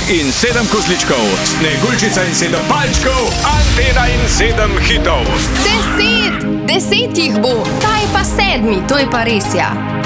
in 7 kozličkov, Sneguljčica in 7 palčkov, Antena in 7 hitov. 10 jih bo, ta je pa 7, to je pa res ja.